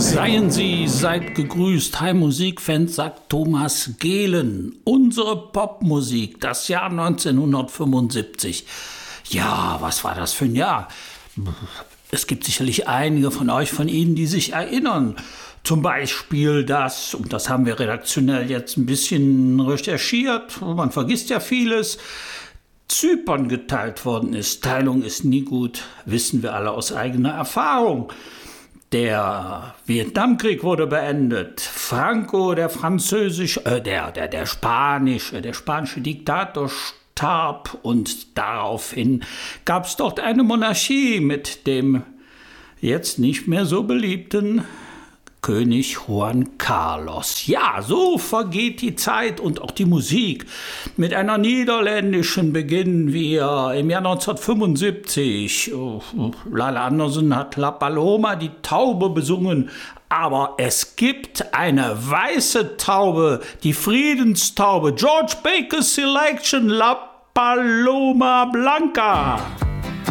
Seid gegrüßt. Hi Musikfans, sagt Thomas Gehlen. Unsere Popmusik, das Jahr 1975. Ja, was war das für ein Jahr? Es gibt sicherlich einige von Ihnen, die sich erinnern. Zum Beispiel und das haben wir redaktionell jetzt ein bisschen recherchiert, man vergisst ja vieles, Zypern geteilt worden ist. Teilung ist nie gut, wissen wir alle aus eigener Erfahrung. Der Vietnamkrieg wurde beendet. Franco, der spanische Diktator starb und daraufhin gab es dort eine Monarchie mit dem jetzt nicht mehr so beliebten König Juan Carlos. Ja, so vergeht die Zeit und auch die Musik. Mit einer niederländischen beginnen wir im Jahr 1975. Lala Anderson hat La Paloma, die Taube, besungen. Aber es gibt eine weiße Taube, die Friedenstaube. George Baker's Selection, La Paloma Blanca.